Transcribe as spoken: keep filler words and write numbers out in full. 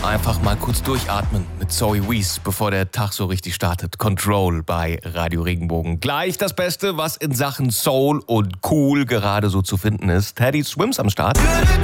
Einfach mal kurz durchatmen mit Zoe Wees, bevor der Tag so richtig startet. Control bei Radio Regenbogen. Gleich das Beste, was in Sachen Soul und Cool gerade so zu finden ist. Teddy Swims am Start.